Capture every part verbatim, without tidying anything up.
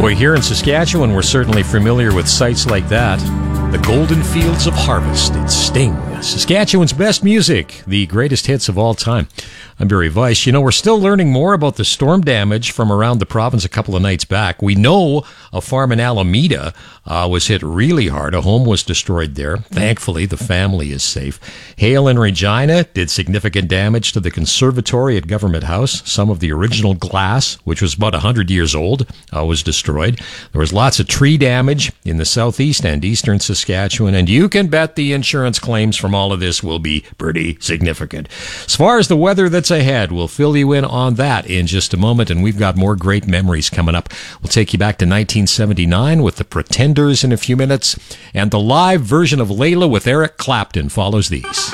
Well, here in Saskatchewan, we're certainly familiar with sites like that. The Golden Fields of Harvest. It's Sting. Saskatchewan's best music, the greatest hits of all time. I'm Barry Weiss. You know, we're still learning more about the storm damage from around the province a couple of nights back. We know a farm in Alameda uh, was hit really hard. A home was destroyed there. Thankfully, the family is safe. Hail in Regina did significant damage to the conservatory at Government House. Some of the original glass, which was about one hundred years old, uh, was destroyed. There was lots of tree damage in the southeast and eastern Saskatchewan, and you can bet the insurance claims from all of this will be pretty significant. As far as the weather that's ahead, we'll fill you in on that in just a moment, and we've got more great memories coming up. We'll take you back to nineteen seventy-nine with the Pretenders in a few minutes, and the live version of Layla with Eric Clapton follows these.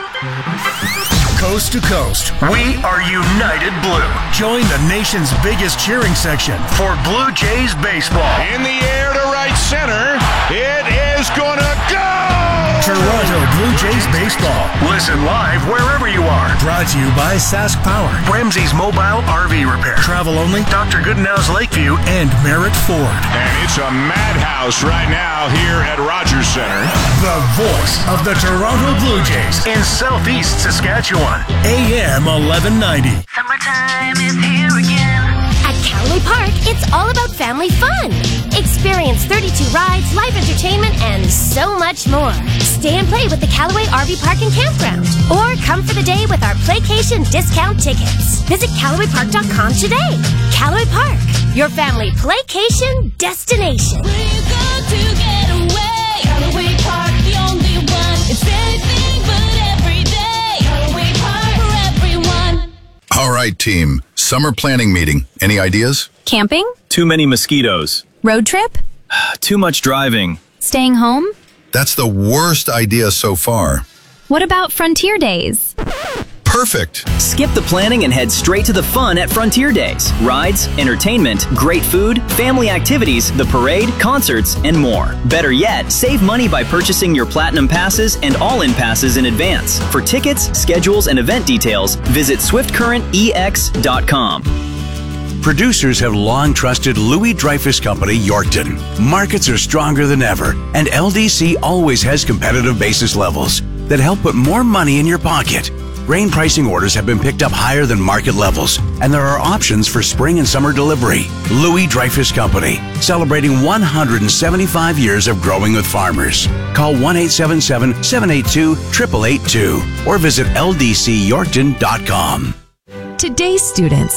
Coast to coast, we are United Blue. Join the nation's biggest cheering section for Blue Jays baseball. In the air to right center, it is gonna go! Toronto Blue Jays baseball. Listen live wherever you are. Brought to you by Sask Power, Ramsey's Mobile R V Repair, Travel Only, Doctor Goodenow's Lakeview, and Merritt Ford. And it's a madhouse right now here at Rogers Center. The voice of the Toronto Blue Jays in Southeast Saskatchewan. A M eleven ninety. Summertime is here again. At Callaway Park, it's all about family fun. Experience thirty-two rides, live entertainment, and so much more. Stay and play with the Callaway R V Park and Campground. Or come for the day with our Playcation discount tickets. Visit Callaway Park dot com today. Callaway Park, your family Playcation destination. Where you go to get away? Callaway Park, the only one. It's anything but every day. Callaway Park for everyone. All right, team. Summer planning meeting. Any ideas? Camping? Too many mosquitoes. Road trip? Too much driving. Staying home? That's the worst idea so far. What about Frontier Days? Perfect. Skip the planning and head straight to the fun at Frontier Days. Rides, entertainment, great food, family activities, the parade, concerts, and more. Better yet, save money by purchasing your Platinum Passes and All-In Passes in advance. For tickets, schedules, and event details, visit swift current e x dot com. Producers have long trusted Louis Dreyfus Company, Yorkton. Markets are stronger than ever, and L D C always has competitive basis levels that help put more money in your pocket. Grain pricing orders have been picked up higher than market levels, and there are options for spring and summer delivery. Louis Dreyfus Company, celebrating one hundred seventy-five years of growing with farmers. Call one eight seven seven, seven eight two, eight eight eight two or visit L D C Yorkton dot com. Today's students